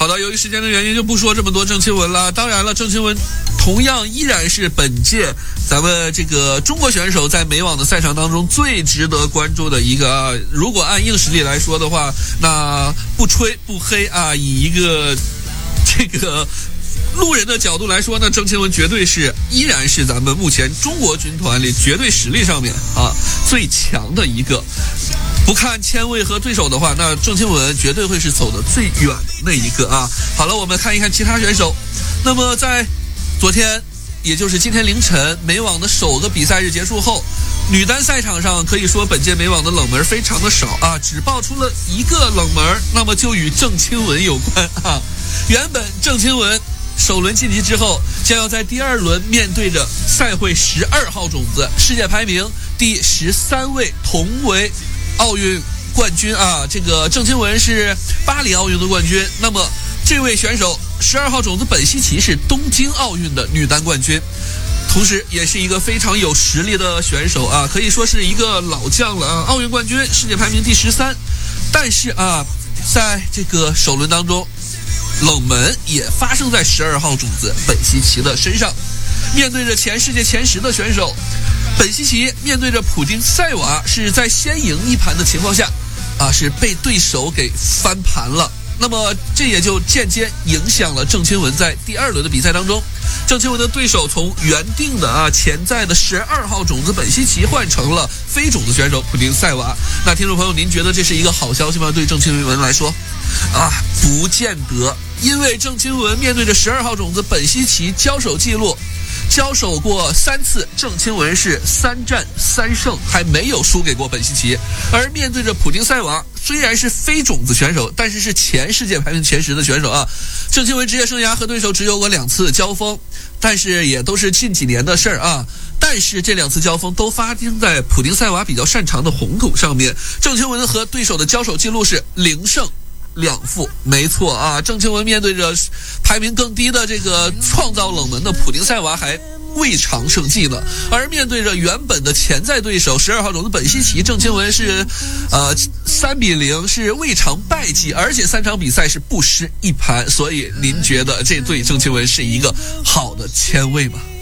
的，由于时间的原因就不说这么多郑钦文了。当然了，郑钦文同样依然是本届咱们这个中国选手在美网的赛场当中最值得关注的一个啊。如果按硬实力来说的话，那不吹不黑啊，以一个这个路人的角度来说呢，郑钦文绝对是依然是咱们目前中国军团里绝对实力上面啊最强的一个。不看签位和对手的话，那郑钦文绝对会是走得最远的那一个啊。好了，我们看一看其他选手。那么在昨天，也就是今天凌晨，美网的首个比赛日结束后，女单赛场上可以说本届美网的冷门非常的少啊，只爆出了一个冷门，那么就与郑钦文有关啊。原本郑钦文首轮晋级之后，将要在第二轮面对着赛会12号种子、世界排名第13位，同为奥运冠军啊，这个郑钦文是巴黎奥运的冠军。那么这位选手12号种子本希奇是东京奥运的女单冠军，同时也是一个非常有实力的选手啊，可以说是一个老将了啊，奥运冠军，世界排名第13。但是啊，在这个首轮当中，冷门也发生在12号种子本希奇的身上。面对着前世界前10的选手，本希奇面对着普丁塞娃是在先赢一盘的情况下啊，是被对手给翻盘了。那么这也就间接影响了郑钦文在第二轮的比赛当中，郑钦文的对手从原定的潜在的12号种子本希奇换成了非种子选手普丁塞娃。那听众朋友，您觉得这是一个好消息吗？对郑钦文来说啊，不见得，因为郑钦文面对着12号种子本希奇交手记录，交手过3次，郑钦文是3战3胜，还没有输给过本希奇。而面对着普丁塞娃，虽然是非种子选手，但是是前世界排名前10的选手啊。郑钦文职业生涯和对手只有过2次交锋，但是也都是近几年的事儿啊。但是这2次交锋都发生在普丁塞娃比较擅长的红土上面。郑钦文和对手的交手记录是0胜2负，没错啊。郑钦文面对着排名更低的这个创造冷门的普丁塞娃还未尝胜绩呢，而面对着原本的潜在对手12号种子本希奇，郑钦文是3-0，是未尝败绩，而且3场比赛是不失一盘。所以您觉得这对郑钦文是一个好的签位吗？